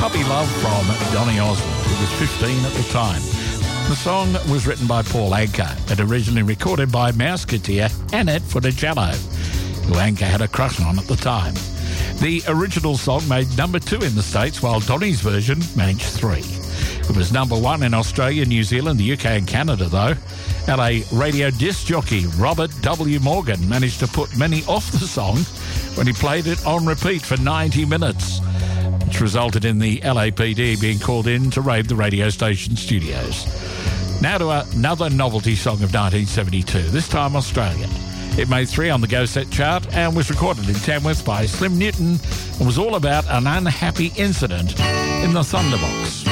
Puppy Love from Donny Osmond, who was 15 at the time. The song was written by Paul Anka and originally recorded by Mouseketeer Annette Funicello, who Anka had a crush on at the time. The original song made number 2 in the States, while Donny's version managed 3. It was number 1 in Australia, New Zealand, the UK and Canada, though. LA radio disc jockey Robert W. Morgan managed to put many off the song when he played it on repeat for 90 minutes, which resulted in the LAPD being called in to raid the radio station studios. Now to another novelty song of 1972, this time Australia. It made 3 on the Go Set chart and was recorded in Tamworth by Slim Newton and was all about an unhappy incident in the Thunderbox.